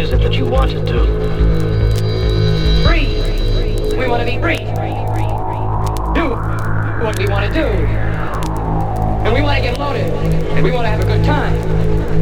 is it that you want to do? Free. We want to be free. Do what we want to do. And we want to get loaded. And we want to have a good time.